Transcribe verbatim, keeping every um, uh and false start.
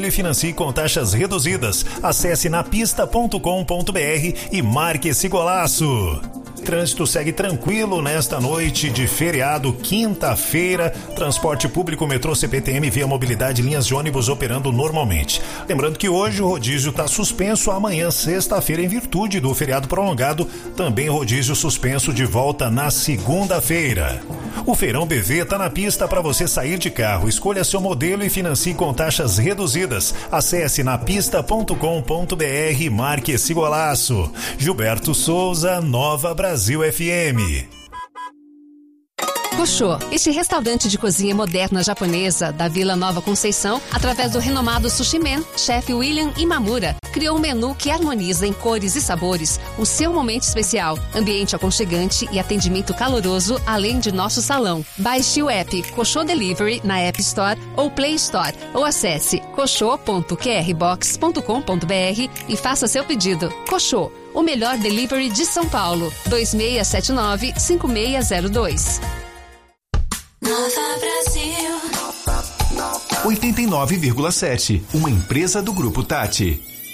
modelo e financie com taxas reduzidas. Acesse napista ponto com ponto br e marque esse golaço. Trânsito segue tranquilo nesta noite de feriado, quinta-feira. Transporte público, metrô, C P T M, Via Mobilidade, linhas de ônibus operando normalmente. Lembrando que hoje o rodízio está suspenso, amanhã, sexta-feira, em virtude do feriado prolongado, também rodízio suspenso de volta na segunda-feira. O Feirão B V está na pista para você sair de carro. Escolha seu modelo e financie com taxas reduzidas. Acesse napista ponto com ponto br e marque esse golaço. Gilberto Souza, Nova Brasil F M. Koshô, este restaurante de cozinha moderna japonesa da Vila Nova Conceição, através do renomado Sushi Man, chefe William Imamura, criou um menu que harmoniza em cores e sabores o seu momento especial, ambiente aconchegante e atendimento caloroso, além de nosso salão. Baixe o app Koshô Delivery na App Store ou Play Store, ou acesse koshô ponto q r box ponto com ponto br e faça seu pedido. Koshô, o melhor delivery de São Paulo. dois seis sete nove, cinco seis zero dois. Nova Brasil oitenta e nove vírgula sete, uma empresa do Grupo Tati.